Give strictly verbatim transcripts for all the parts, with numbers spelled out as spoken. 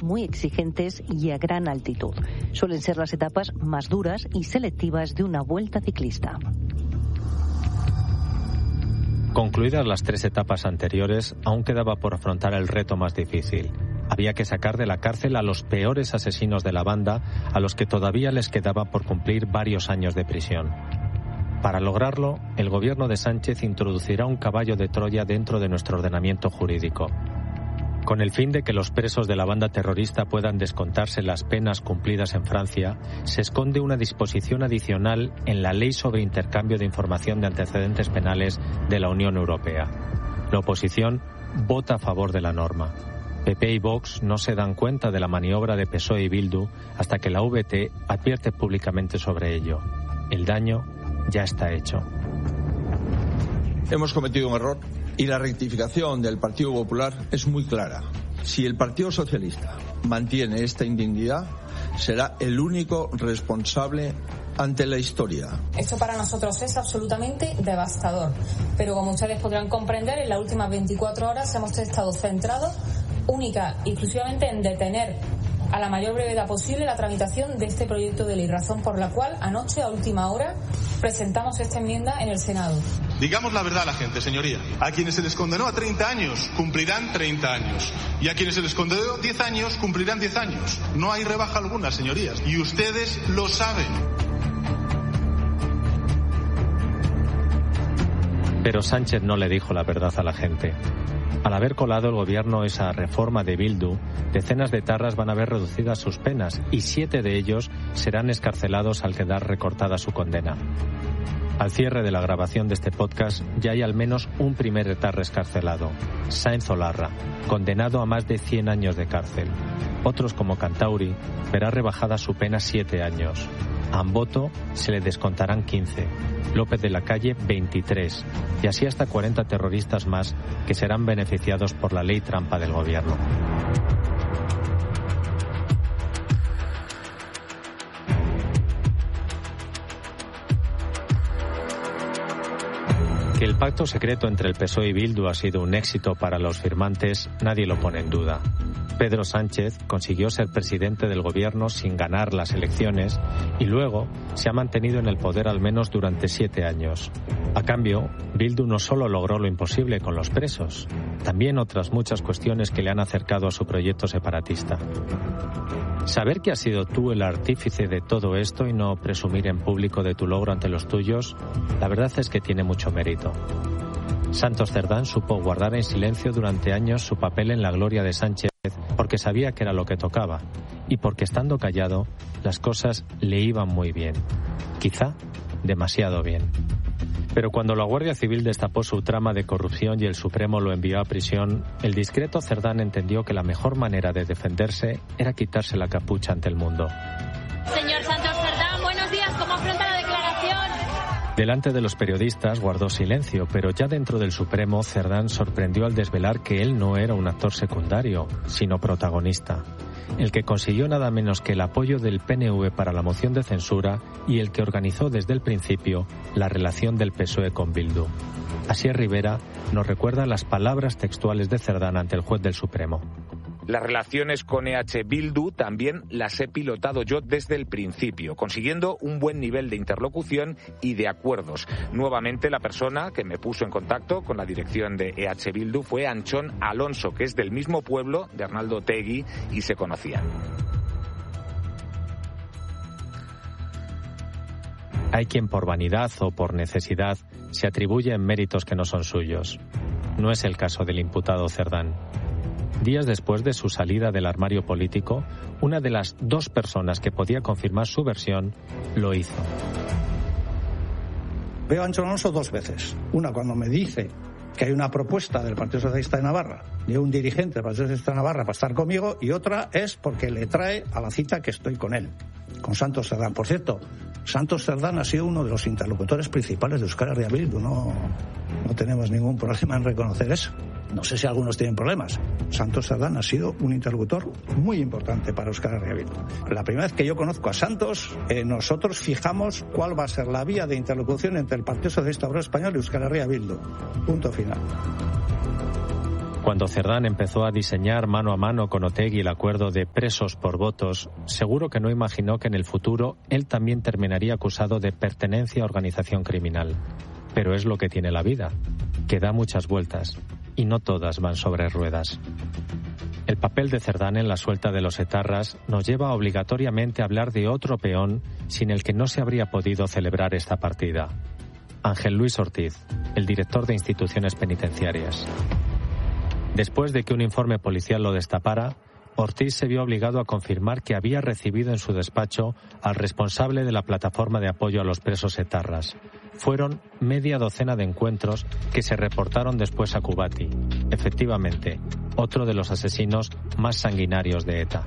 muy exigentes y a gran altitud. Suelen ser las etapas más duras y selectivas de una vuelta ciclista. Concluidas las tres etapas anteriores, aún quedaba por afrontar el reto más difícil. Había que sacar de la cárcel a los peores asesinos de la banda, a los que todavía les quedaba por cumplir varios años de prisión. Para lograrlo, el gobierno de Sánchez introducirá un caballo de Troya dentro de nuestro ordenamiento jurídico. Con el fin de que los presos de la banda terrorista puedan descontarse las penas cumplidas en Francia, se esconde una disposición adicional en la Ley sobre Intercambio de Información de Antecedentes Penales de la Unión Europea. La oposición vota a favor de la norma. P P y Vox no se dan cuenta de la maniobra de P S O E y Bildu hasta que la V T advierte públicamente sobre ello. El daño ya está hecho. Hemos cometido un error y la rectificación del Partido Popular es muy clara. Si el Partido Socialista mantiene esta indignidad, será el único responsable ante la historia. Esto para nosotros es absolutamente devastador, pero como ustedes podrán comprender, en las últimas veinticuatro horas hemos estado centrados única y exclusivamente en detener a la mayor brevedad posible la tramitación de este proyecto de ley, razón por la cual anoche a última hora presentamos esta enmienda en el Senado. Digamos la verdad a la gente, señoría. A quienes se les condenó a treinta años, cumplirán treinta años. Y a quienes se les condenó diez años, cumplirán diez años. No hay rebaja alguna, señorías. Y ustedes lo saben. Pero Sánchez no le dijo la verdad a la gente. Al haber colado el gobierno esa reforma de Bildu, decenas de etarras van a ver reducidas sus penas y siete de ellos serán excarcelados al quedar recortada su condena. Al cierre de la grabación de este podcast ya hay al menos un primer etarra excarcelado, Sáenz Olarra, condenado a más de cien años de cárcel. Otros, como Cantauri, verá rebajada su pena siete años. A Amboto se le descontarán quince, López de la Calle veintitrés y así hasta cuarenta terroristas más que serán beneficiados por la ley trampa del gobierno. Que el pacto secreto entre el P S O E y Bildu ha sido un éxito para los firmantes, nadie lo pone en duda. Pedro Sánchez consiguió ser presidente del gobierno sin ganar las elecciones y luego se ha mantenido en el poder al menos durante siete años. A cambio, Bildu no solo logró lo imposible con los presos, también otras muchas cuestiones que le han acercado a su proyecto separatista. Saber que has sido tú el artífice de todo esto y no presumir en público de tu logro ante los tuyos, la verdad es que tiene mucho mérito. Santos Cerdán supo guardar en silencio durante años su papel en la gloria de Sánchez porque sabía que era lo que tocaba y porque estando callado las cosas le iban muy bien, quizá demasiado bien. Pero cuando la Guardia Civil destapó su trama de corrupción y el Supremo lo envió a prisión, el discreto Cerdán entendió que la mejor manera de defenderse era quitarse la capucha ante el mundo. Señor Santos Cerdán, buenos días, ¿cómo afronta la declaración? Delante de los periodistas guardó silencio, pero ya dentro del Supremo, Cerdán sorprendió al desvelar que él no era un actor secundario, sino protagonista. El que consiguió nada menos que el apoyo del P N V para la moción de censura y el que organizó desde el principio la relación del P S O E con Bildu. Asier Rivera nos recuerda las palabras textuales de Cerdán ante el juez del Supremo. Las relaciones con E H Bildu también las he pilotado yo desde el principio, consiguiendo un buen nivel de interlocución y de acuerdos. Nuevamente, la persona que me puso en contacto con la dirección de E H Bildu fue Anchón Alonso, que es del mismo pueblo de Arnaldo Otegi y se conocían. Hay quien por vanidad o por necesidad se atribuye méritos que no son suyos. No es el caso del imputado Cerdán. Días después de su salida del armario político, una de las dos personas que podía confirmar su versión lo hizo. Veo a Anchón Alonso dos veces. Una cuando me dice que hay una propuesta del Partido Socialista de Navarra, de un dirigente del Partido Socialista de Navarra para estar conmigo, y otra es porque le trae a la cita que estoy con él, con Santos Cerdán. Por cierto, Santos Cerdán ha sido uno de los interlocutores principales de Euskal Herria Bildu. No, no tenemos ningún problema en reconocer eso. No sé si algunos tienen problemas. Santos Cerdán ha sido un interlocutor muy importante para Euskal Herria Bildu. La primera vez que yo conozco a Santos, eh, nosotros fijamos cuál va a ser la vía de interlocución entre el Partido Socialista Obrero Español y Euskal Herria Bildu. Punto final. Cuando Cerdán empezó a diseñar mano a mano con Otegi el acuerdo de presos por votos, seguro que no imaginó que en el futuro él también terminaría acusado de pertenencia a organización criminal. Pero es lo que tiene la vida, que da muchas vueltas, y no todas van sobre ruedas. El papel de Cerdán en la suelta de los etarras nos lleva obligatoriamente a hablar de otro peón sin el que no se habría podido celebrar esta partida. Ángel Luis Ortiz, el director de instituciones penitenciarias. Después de que un informe policial lo destapara, Ortiz se vio obligado a confirmar que había recibido en su despacho al responsable de la plataforma de apoyo a los presos etarras. Fueron media docena de encuentros que se reportaron después a Kubati. Efectivamente, otro de los asesinos más sanguinarios de ETA.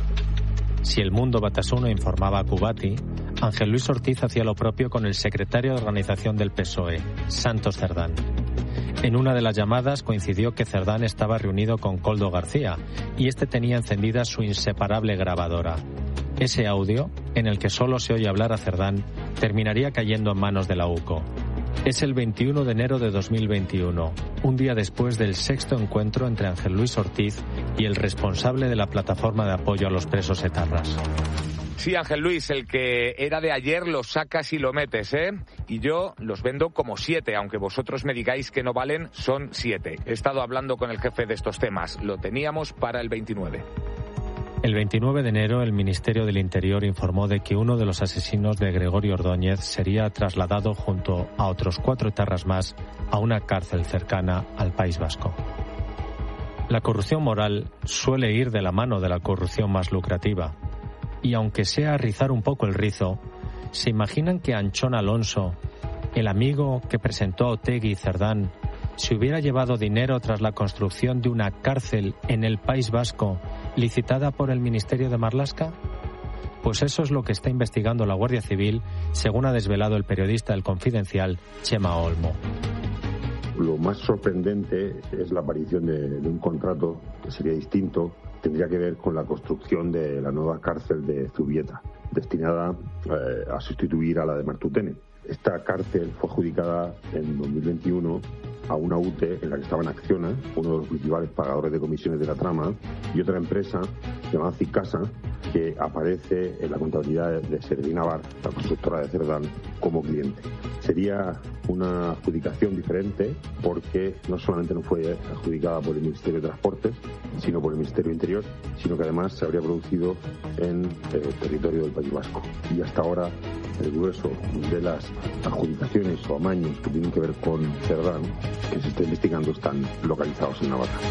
Si el Mundo Batasuna informaba a Kubati, Ángel Luis Ortiz hacía lo propio con el secretario de organización del P S O E, Santos Cerdán. En una de las llamadas coincidió que Cerdán estaba reunido con Koldo García y este tenía encendida su inseparable grabadora. Ese audio, en el que solo se oye hablar a Cerdán, terminaría cayendo en manos de la U C O. Es el veintiuno de enero de dos mil veintiuno, un día después del sexto encuentro entre Ángel Luis Ortiz y el responsable de la plataforma de apoyo a los presos etarras. Sí, Ángel Luis, el que era de ayer lo sacas y lo metes, ¿eh? Y yo los vendo como siete, aunque vosotros me digáis que no valen, son siete. He estado hablando con el jefe de estos temas. Lo teníamos para el veintinueve. El veintinueve de enero, el Ministerio del Interior informó de que uno de los asesinos de Gregorio Ordóñez sería trasladado junto a otros cuatro etarras más a una cárcel cercana al País Vasco. La corrupción moral suele ir de la mano de la corrupción más lucrativa. Y aunque sea rizar un poco el rizo, ¿se imaginan que Anchón Alonso, el amigo que presentó a Otegi y Cerdán, se hubiera llevado dinero tras la construcción de una cárcel en el País Vasco licitada por el Ministerio de Marlaska? Pues eso es lo que está investigando la Guardia Civil, según ha desvelado el periodista del Confidencial, Chema Olmo. Lo más sorprendente es la aparición de, de un contrato que sería distinto. Tendría que ver con la construcción de la nueva cárcel de Zubieta, destinada eh, a sustituir a la de Martutene. Esta cárcel fue adjudicada en dos mil veintiuno a una U T E en la que estaban Acciona, uno de los principales pagadores de comisiones de la trama, y otra empresa llamada Cicasa, que aparece en la contabilidad de Servi Navar, la constructora de Cerdán, como cliente. Sería una adjudicación diferente porque no solamente no fue adjudicada por el Ministerio de Transportes, sino por el Ministerio de Interior, sino que además se habría producido en el territorio del País Vasco. Y hasta ahora el grueso de las adjudicaciones o amaños que tienen que ver con Cerdán, que se está investigando, están localizados en Navarra.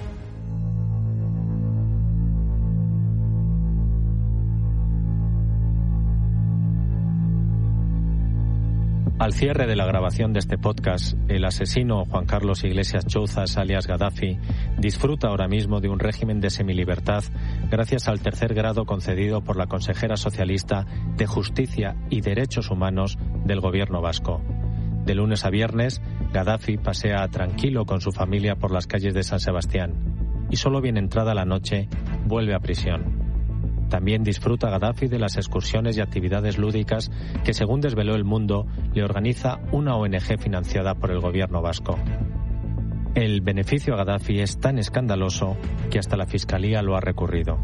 Al cierre de la grabación de este podcast, el asesino Juan Carlos Iglesias Chouzas, alias Gaddafi, disfruta ahora mismo de un régimen de semilibertad gracias al tercer grado concedido por la consejera socialista de Justicia y Derechos Humanos del gobierno vasco. De lunes a viernes, Gaddafi pasea tranquilo con su familia por las calles de San Sebastián y solo bien entrada la noche vuelve a prisión. También disfruta Gaddafi de las excursiones y actividades lúdicas que, según desveló El Mundo, le organiza una O N Ge financiada por el gobierno vasco. El beneficio a Gaddafi es tan escandaloso que hasta la Fiscalía lo ha recurrido.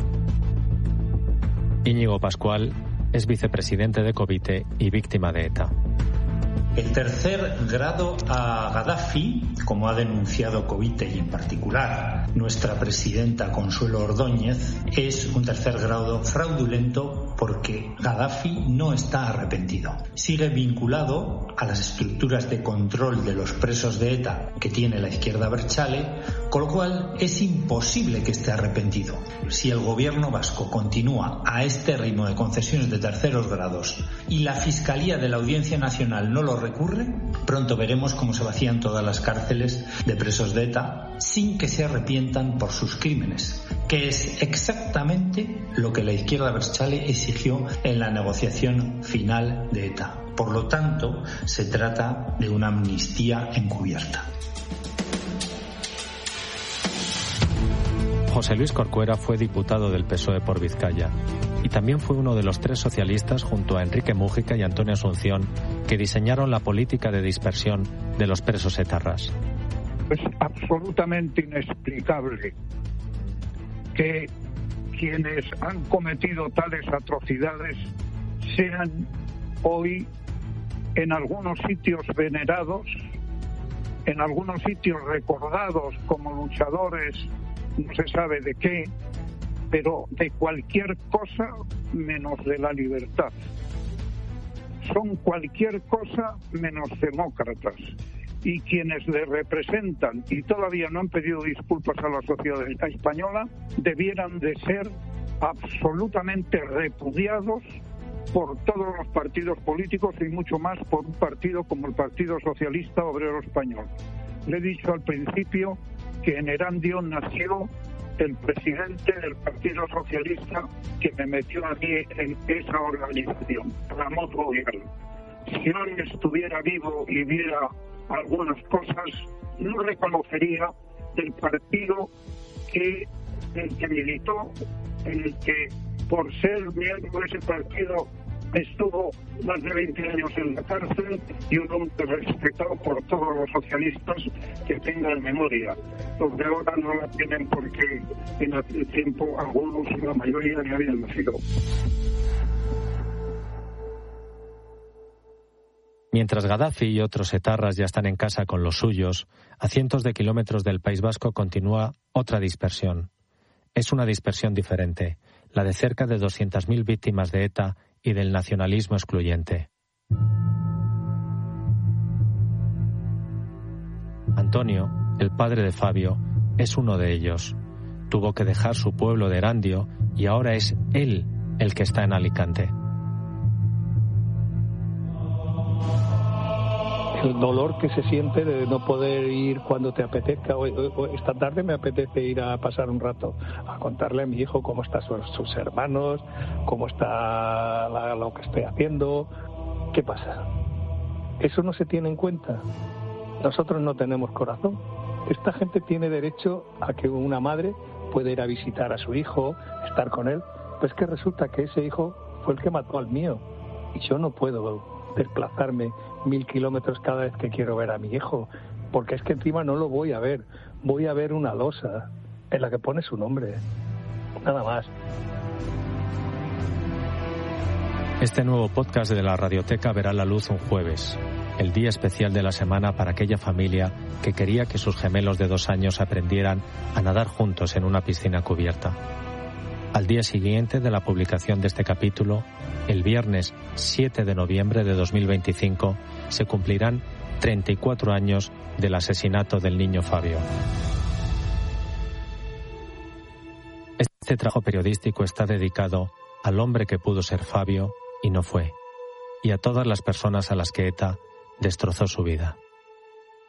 Íñigo Pascual es vicepresidente de Covite y víctima de ETA. El tercer grado a Gaddafi, como ha denunciado Covite y en particular nuestra presidenta Consuelo Ordóñez, es un tercer grado fraudulento porque Gaddafi no está arrepentido. Sigue vinculado a las estructuras de control de los presos de ETA que tiene la izquierda abertzale, con lo cual es imposible que esté arrepentido. Si el gobierno vasco continúa a este ritmo de concesiones de terceros grados y la Fiscalía de la Audiencia Nacional no lo recurre, pronto veremos cómo se vacían todas las cárceles de presos de ETA sin que se arrepientan por sus crímenes, que es exactamente lo que la izquierda abertzale exigió en la negociación final de ETA. Por lo tanto, se trata de una amnistía encubierta. José Luis Corcuera fue diputado del P S O E por Vizcaya y también fue uno de los tres socialistas junto a Enrique Mújica y Antonio Asunción que diseñaron la política de dispersión de los presos etarras. Es absolutamente inexplicable que quienes han cometido tales atrocidades sean hoy en algunos sitios venerados, en algunos sitios recordados como luchadores, no se sabe de qué, pero de cualquier cosa menos de la libertad. Son cualquier cosa menos demócratas. Y quienes le representan y todavía no han pedido disculpas a la sociedad española debieran de ser absolutamente repudiados por todos los partidos políticos y mucho más por un partido como el Partido Socialista Obrero Español. Le he dicho al principio que en Erandio nació el presidente del Partido Socialista que me metió a mí en esa organización, Ramón Gobierno. Si hoy estuviera vivo y viera algunas cosas, no reconocería el partido que, en el que militó, en el que por ser miembro de ese partido estuvo más de veinte años en la cárcel y un hombre respetado por todos los socialistas que tengan memoria. Los de ahora no la tienen porque en aquel tiempo algunos, la mayoría, ni habían nacido. Mientras Gaddafi y otros etarras ya están en casa con los suyos, a cientos de kilómetros del País Vasco continúa otra dispersión. Es una dispersión diferente, la de cerca de doscientas mil víctimas de ETA y del nacionalismo excluyente. Antonio, el padre de Fabio, es uno de ellos. Tuvo que dejar su pueblo de Erandio y ahora es él el que está en Alicante. El dolor que se siente de no poder ir cuando te apetezca. Hoy, hoy, esta tarde me apetece ir a pasar un rato a contarle a mi hijo cómo están sus, sus hermanos, cómo está la, lo que estoy haciendo. ¿Qué pasa? Eso no se tiene en cuenta. Nosotros no tenemos corazón. Esta gente tiene derecho a que una madre pueda ir a visitar a su hijo, estar con él. Pues que resulta que ese hijo fue el que mató al mío y yo no puedo desplazarme mil kilómetros cada vez que quiero ver a mi hijo, porque es que encima no lo voy a ver, voy a ver una losa en la que pone su nombre, nada más. Este nuevo podcast de la Radioteca verá la luz un jueves, el día especial de la semana para aquella familia que quería que sus gemelos de dos años aprendieran a nadar juntos en una piscina cubierta. Al día siguiente de la publicación de este capítulo, el viernes siete de noviembre de dos mil veinticinco, se cumplirán treinta y cuatro años del asesinato del niño Fabio. Este trabajo periodístico está dedicado al hombre que pudo ser Fabio y no fue, y a todas las personas a las que ETA destrozó su vida.